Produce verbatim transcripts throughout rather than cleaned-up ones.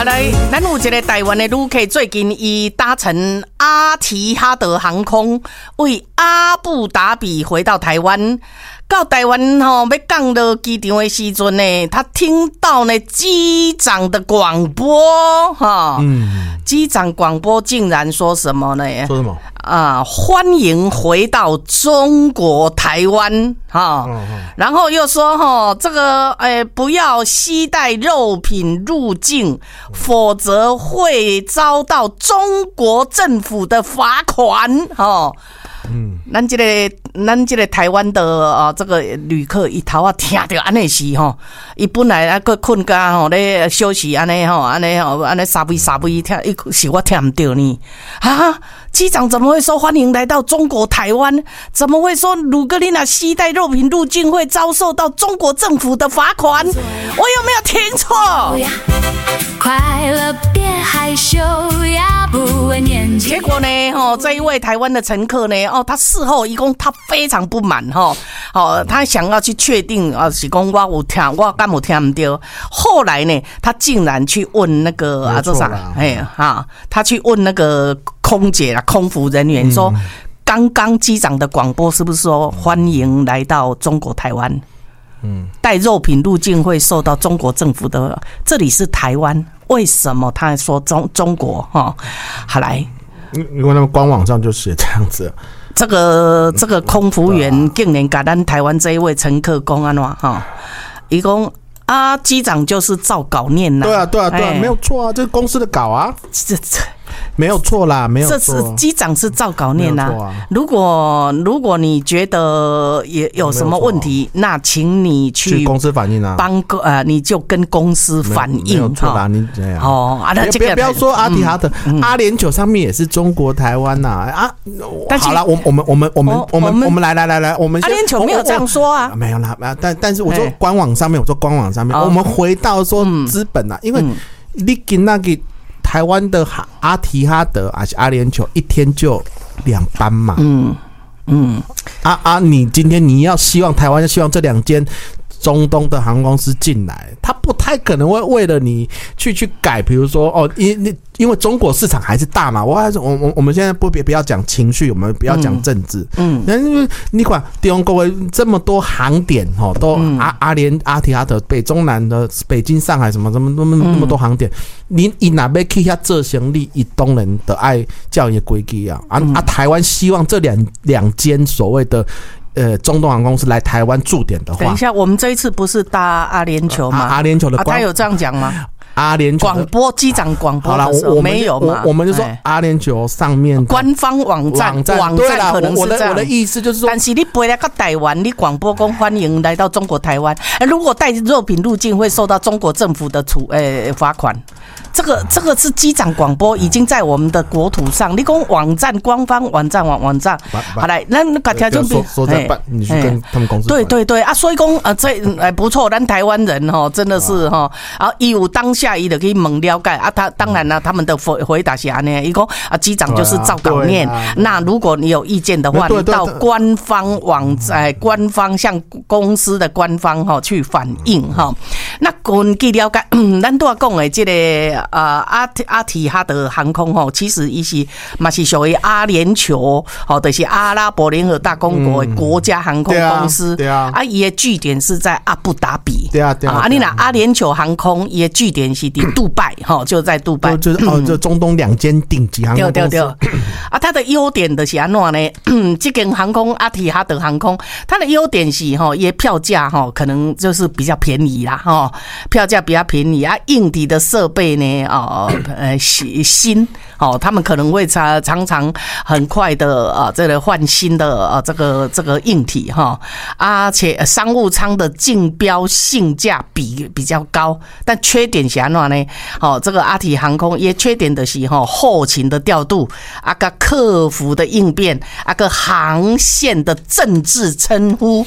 来，咱有一个台湾的旅客，最近伊搭乘阿提哈德航空为阿布达比回到台湾。到台湾吼，要降落机场的时阵呢，他听到呢机长的广播哈，嗯，机长广播竟然说什么呢？ 说什么？ 啊，欢迎回到中国台湾哈，嗯嗯、然后又说哈，这个诶不要携带肉品入境，否则会遭到中国政府的罚款哈。嗯，咱这个咱这个台湾的啊，这个旅客一头啊听到安尼是吼，伊本来啊个困觉吼咧休息安尼吼，安尼吼安尼沙微沙微听，伊是我听唔到呢啊。机长怎么会说欢迎来到中国台湾？怎么会说鲁格丽娜携带肉品入境会遭受到中国政府的罚款？我有没有听错？快乐别害羞呀，不问年纪。结果呢，哦，这一位台湾的乘客呢，哦，他事后一共他非常不满哈，哦，他想要去确定啊，是讲我有听，我敢有听唔到。后来呢，他竟然去问那个啊，这啥？哎哈，他去问那个空姐啦。空服人员说，刚刚机长的广播是不是说欢迎来到中国台湾？嗯，带肉品入境会受到中国政府的，这里是台湾，为什么他说中中国？哈，好来， 因为他们官网上就写这样子。 这个这个空服员竟然跟咱台湾这一位乘客讲安怎哈？伊讲啊，机长就是照稿念呐。 对啊，对啊，对啊，没有错啊，这是公司的稿啊。这这。没有错啦，没有错。这是机长是照稿念啊。啊如果如果你觉得也有什么问题，那请你去公司反映啊。 帮呃，你就跟公司反映。 没有错啦，你这样。 哦啊，那这个不要说阿提哈德，嗯、阿联酋上面也是中国台湾呐啊。好了，我我们我们我们我们我们来来来来，我们阿联酋没有这样说啊， 没有啦，但但是我说官网上面，我说官网上面，我们回到说资本啊，因为你跟那个。台湾的阿提哈德还是阿联酋一天就两班嘛？嗯嗯，啊啊！你今天你要希望台湾要希望这两间中东的航空公司进来，他不太可能会为了你去去改，比如说哦，因因为中国市场还是大嘛，我还是我我我们现在不别不要讲情绪，我们不要讲政治，嗯，但是你管中国这么多航点哦，都阿阿联阿提哈德、北中南的北京、上海什么什么那么那么多航点，你你哪边去下做生意，以东人的爱教育规矩啊啊啊！台湾希望这两两间所谓的。呃，中东航空公司来台湾驻点的话， 等一下，我们这一次不是搭阿联酋吗？ 啊、阿联酋的官、 啊，他有这样讲吗？ 阿联酋广播机长广播的时候好啦，我没有嘛？ 我我们就说阿联酋上面官方网站网站网站可能是这样。 我的我的意思就是说， 但是你飞来到台湾，你广播公欢迎来到中国台湾，如果带肉品入境会受到中国政府的处呃罚款。这个这个是机长广播，已经在我们的国土上。你讲网站官方网站网网站，好来，那个条件说说在办，你去跟他们公司。 对对对啊，所以讲啊，这哎不错，咱台湾人哈真的是哈，啊，伊有当下伊就可以猛了解啊。他当然了，他们的回回答是安尼，伊讲啊，机长就是照稿念。那如果你有意见的话，你到官方网站、官方向公司的官方哈去反映哈。那根据了解，咱都要讲的这个。呃，阿阿提哈德航空吼，其实伊是嘛是属于阿联酋，吼，就是阿拉伯联合大公国的国家航空公司。对啊，啊，伊的据点是在阿布达比。 对啊，对啊。 啊，你那阿联酋航空伊的据点是伫杜拜，吼，就在杜拜。 就是哦，就中东两间顶级航空公司。对对对。 啊，它的优点就是安怎呢？这间航空阿提哈德航空，它的优点是吼，伊票价吼可能就是比较便宜啦，吼，票价比较便宜啊，硬体的设备呢。哦，呃，新哦，他们可能会常常常很快的啊，这个换新的啊，这个这个硬体哈，而且商务舱的竞标性价比比较高，但缺点是安怎呢？哦，这个阿提航空也缺点的是哈，后勤的调度，啊个客服的应变，啊个航线的政治称呼。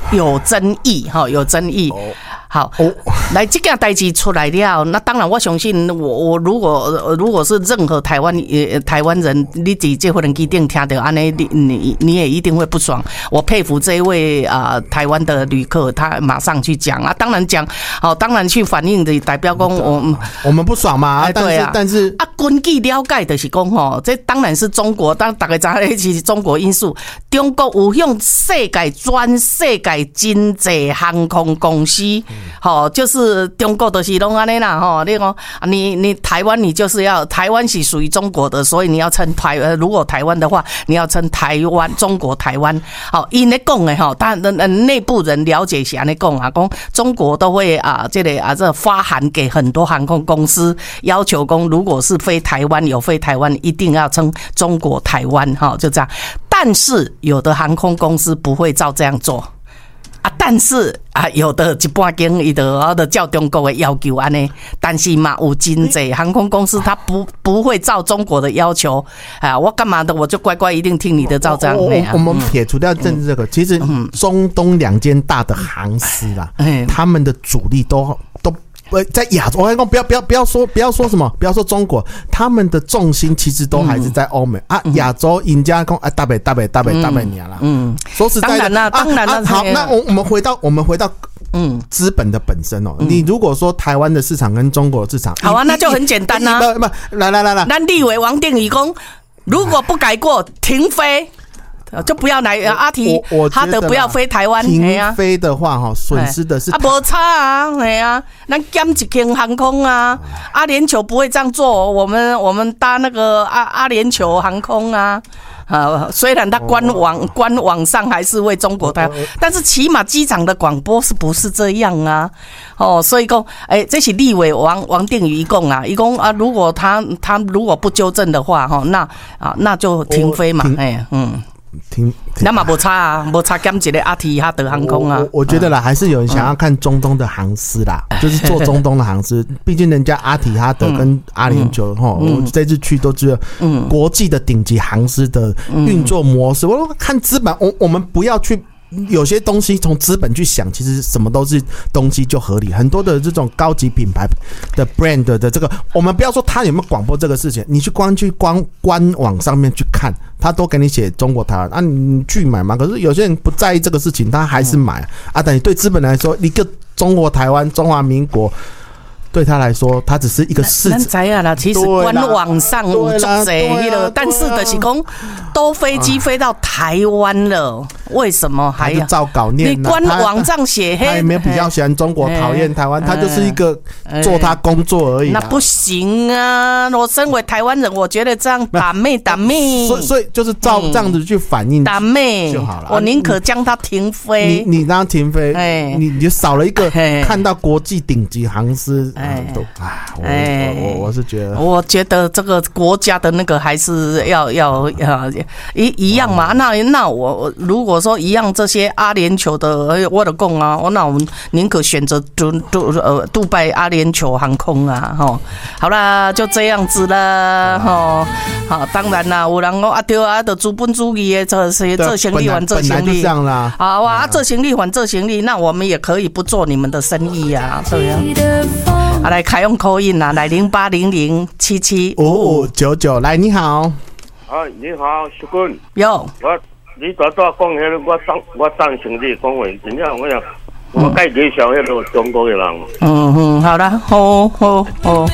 有争议哈，有争议。好，哦、来这件代志出来了，那当然我相信我我如果如果是任何台湾呃台湾人，你在这份机顶听到安尼，你你你也一定会不爽。我佩服这一位啊、呃、台湾的旅客，他马上去讲啊，当然讲，好、哦，当然去反映的代表讲我我们不爽嘛，哎、对啊，但是但是啊，根据了解就是讲吼，这当然是中国，当大家知道是中国因素，中国有向世界全世界真济航空公司。好，就是中国的是拢安尼啦，吼，你讲你你台湾你就是要台湾是属于中国的，所以你要称台呃，如果台湾的话，你要称台湾中国台湾。好，因咧讲的吼，但内部人了解是安尼讲啊，讲中国都会啊，这个啊这发函给很多航空公司，要求讲如果是飞台湾有飞台湾，一定要称中国台湾，哈，就这样。但是有的航空公司不会照这样做。啊，但是啊，有的一半间伊就啊，就照中国的要求安尼，但是嘛，有真济航空公司它不不会照中国的要求啊，我干嘛的我就乖乖一定听你的照这样。 我, 我, 我们撇除掉政治这个，嗯、其实中东两间大的航司啦，嗯、他们的主力都都。在亚洲，我跟你讲，不要不要不要说不要说什么，不要说中国，他们的重心其实都还是在欧美、嗯、啊。亚洲人家讲啊，大北大北大北大北年啦。嗯，说实在的，当然啦，当然啦、啊啊。好，那我我们回到我们回到嗯资本的本身哦。嗯、你如果说台湾的市场跟中国的市场， 好啊，那就很简单啊。 不不，来来来来， 那立委王定宇讲，如果不改过，停飞。就不要来阿提哈德不要飞台湾， 停飞的话哈，损失的是啊，无差啊，哎呀，咱减一间航空啊，阿联酋不会这样做，我们我们搭那个阿阿联酋航空啊。啊，虽然它官网、哦、官网上还是为中国台，哦、但是起码机场的广播是不是这样啊？哦，所以讲，哎、欸，这是立委王王定宇一共啊，一共啊，如果他他如果不纠正的话，哈，那啊那就停飞嘛，哎、欸，嗯。 停， 那嘛无差啊，无差减一个阿提哈德航空啊。 我, 我, 我觉得啦，还是有人想要看中东的航司啦，嗯、就是做中东的航司。毕竟人家阿提哈德跟阿联酋哈，嗯、我这次去都知道，嗯，国际的顶级航司的运作模式。嗯、我看资本，我我们不要去。有些东西从资本去想，其实什么都是东西就合理。很多的这种高级品牌的 brand 的这个，我们不要说他有没有广播这个事情，你去光去光官网上面去看，他都给你写中国台湾啊，你去买嘛。可是有些人不在意这个事情，他还是买啊。但你对资本来说，一个中国台湾中华民国。对他来说，他只是一个市场。 知啊啦，其实官网上有足侪迄个，但是就是讲，都飞机飞到台湾了，为什么还要照稿念？ 你官网上写， 他也没有比较喜欢中国，讨厌台湾，他就是一个做他工作而已。 那不行啊！我身为台湾人，我觉得这样打妹打妹， 所以所以就是照这样子去反映打妹就好了。 我宁可将它停飞。 你你让它停飞，你你少了一个看到国际顶级航司。哎，都啊，我我我我是觉得， 我觉得这个国家的那个还是要要要一一样嘛。那那我如果说一样，这些阿联酋的，我的讲啊，我那我们宁可选择杜杜呃杜拜阿联酋航空啊，哈。好啦，就这样子啦，哈。好，当然啦，有人讲啊对啊，的资本主义的这些这行李还这行李，好啊，这行李还这行李，那我们也可以不做你们的生意啊，对呀。啊，来开用口音啦，来零八零零七七五五九九，来你好， 啊你好，淑君， 有我你早早讲迄个，我赞我赞成你讲话，真正我呀，我介介绍迄个中国的人。 嗯嗯，好啦，好好好。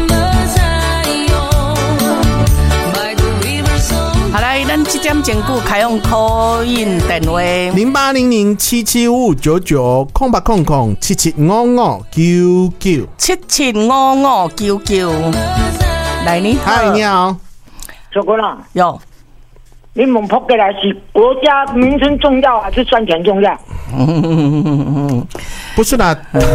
好来，咱这点前句开用口音电话零八零零七七五九九空八空空七七五五九九七七五五九九。来你好， 嗨你好， 小哥啦， 有。 你们跑过来是国家名声重要还是赚钱重要？ 不是啦，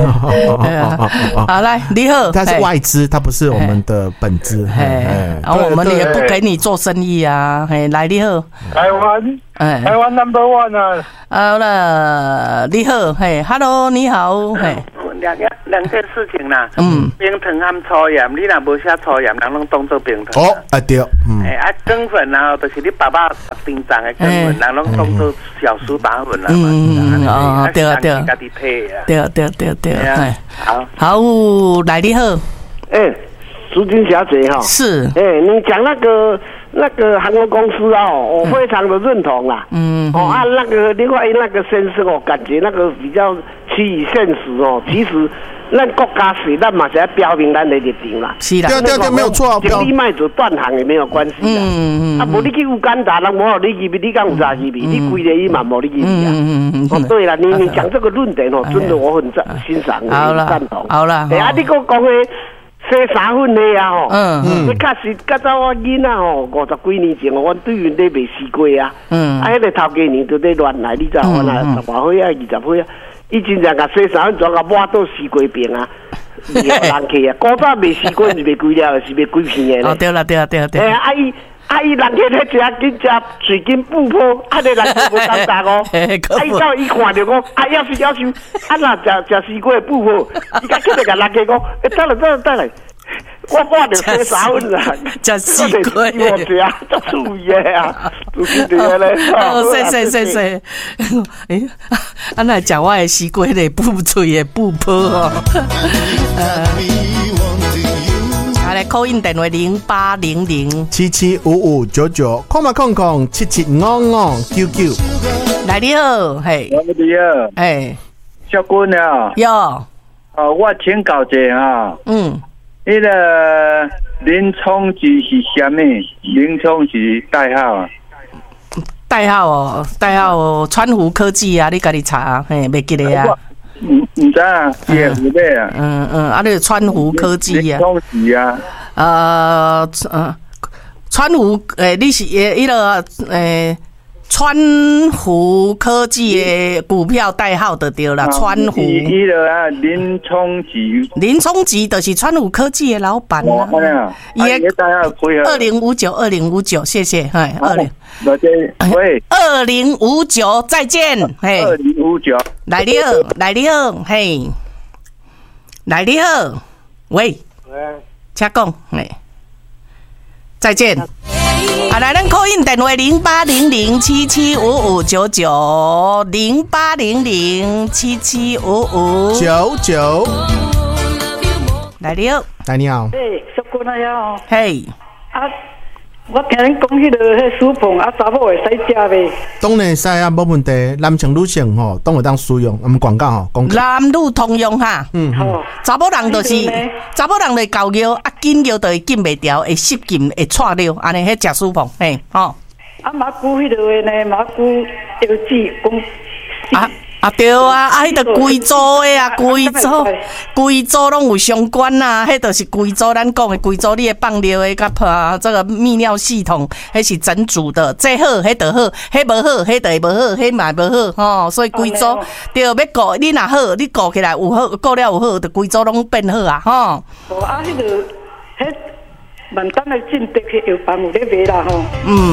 好来，你好， 它是外资，它不是我们的本资， 然后我们也不给你做生意啊。来，你好， 台湾，台湾 number one 啊。 好了，你好，嘿 ，Hello， 你好，嘿， 两个两件事情啦。 嗯， 冰糖和粗盐，你若无写粗盐，人拢当做冰糖。 哦，啊对，嗯， 哎啊，羹粉啊，就是你爸爸冰糖的羹粉，人拢当做小苏打粉啦嘛。 嗯哦，对啊对啊， 家己配啊。 对对对对，哎， 好， 好，来你好， 哎，苏金小姐哈， 是， 哎，你讲那个那个航空公司啊，我非常的认同啦。 嗯， 哦啊，那个另外那个先生哦，感觉那个比较趋于现实哦。其实，咱国家是咱嘛是要标明咱的立场啦。 是啦， 对对对，没有错， 经理卖走断行也没有关系啦。 嗯嗯啊，无你去乌干达，人无好你入去，你敢有啥入去？你规个伊嘛无你入去啊。 嗯嗯哦，对了，你你讲这个论点哦，真的我很赞欣赏， 好了， 赞同。 好了， 哎啊，你讲讲诶。洗衫粉的啊吼， 嗯嗯，你确实，较早我囡仔吼，五十几年前，我对面咧卖西瓜啊，嗯，啊，迄个头家娘都咧乱来，你知我啦，十外岁啊，二十岁啊，伊真正甲洗衫粉装甲抹到西瓜饼啊，有人客啊，古早卖西瓜是卖几了，是卖几片的哦，对了对了对了对。 哎，啊伊啊伊人客咧食紧食水晶布破，啊，个人客无感觉哦，啊伊到伊看着讲，啊要是要求，啊若食食西瓜布破，伊甲起来甲人客讲，哎，等来等来等来。我我就洗衫粉啦， 食西瓜， 我食足趣味的啊，就是这个咧。 哦，谢谢谢谢。诶，啊那食我的西瓜咧，布脆的布破哦。啊，来 call in 电话零八零零七七五五九九，空嘛空空七七五五九九。 来你好，嘿， 你好， 哎， 小姑娘， 哟， 哦，我请教一下哈， 嗯。 那个林冲吉是什么？林冲吉代号啊？ 代号哦，代号哦，川湖科技啊，你家己查啊，嘿，袂记得啊？ 唔唔知啊，也唔知啊。 嗯嗯，啊，你川湖科技啊？ 林冲吉啊？ 呃呃，川湖诶，你是诶，迄个诶。川湖科技的股票代号就对了，川湖。 伊个啊，林冲吉。 林冲吉就是川湖科技的老板啊。 伊个代号几号？ 二零五九二零五九，谢谢，嘿，二零。 喂。 二零五九，再见，嘿。 二零五九。 来你好，来你好，嘿。来你好，喂。喂。请讲，嘿。再见。啊，来，咱 call in 电话零八零零七七五五九九零八零零七七五五九九。 来你好， 来你好， 诶，小姑娘哦， 嘿， 啊，我听恁讲迄个迄薯碰啊，查某会使食袂？ 当然使啊，无问题。男性女性吼，当会当使用。我们广告吼，广告。 男女通用哈。 嗯嗯。 查某人就是查某人就是交药，啊，紧药就会禁袂掉，会失禁，会错尿，安尼迄食薯碰，嘿，吼。 啊，马古迄个话呢，马古药剂讲。 啊。啊对啊，啊，迄个规组的啊，规组，规组拢有相关呐、啊，迄就是规组，咱讲的规组，你的放尿的甲啊，这个泌尿系统，迄是整组的，这好，迄就好，迄无好，迄就会无好，迄嘛无好，吼，所以规组对要顾，你若好，你顾起来有好，顾了有好，就规组拢变好啊，吼。 哦，啊，迄个，迄万丹的进德去药房有咧卖啦，吼。 嗯。